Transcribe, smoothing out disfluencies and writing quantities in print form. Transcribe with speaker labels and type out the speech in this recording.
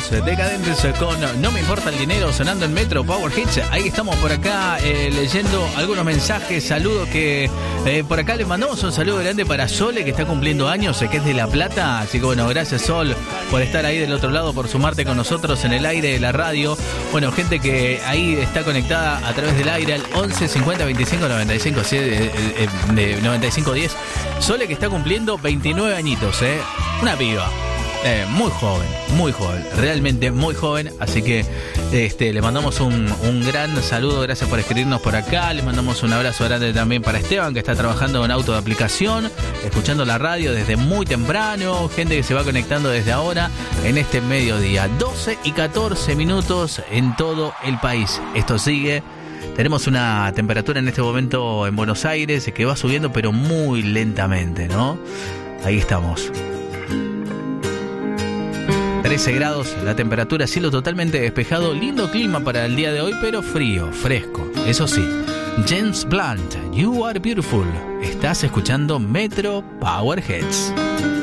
Speaker 1: Decadentes con No me importa el dinero sonando en Metro Power Hits. Ahí estamos por acá leyendo algunos mensajes, saludos que por acá les mandamos un saludo grande para Sole, que está cumpliendo años, que es de La Plata. Así que bueno, gracias Sol por estar ahí del otro lado, por sumarte con nosotros en el aire de la radio. Bueno, gente que ahí está conectada a través del aire al 11 50 25 95 95 10. Sole, que está cumpliendo 29 añitos, una piba. Muy joven, realmente muy joven, así que le mandamos un gran saludo, gracias por escribirnos por acá, le mandamos un abrazo grande también para Esteban, que está trabajando en auto de aplicación, escuchando la radio desde muy temprano, gente que se va conectando desde ahora en este mediodía, 12 y 14 minutos en todo el país. Esto sigue. Tenemos una temperatura en este momento en Buenos Aires que va subiendo, pero muy lentamente, ¿no? Ahí estamos. 13 grados la temperatura, cielo totalmente despejado, lindo clima para el día de hoy, pero frío, fresco, eso sí. James Blunt, You Are Beautiful. Estás escuchando Metro Power Hits.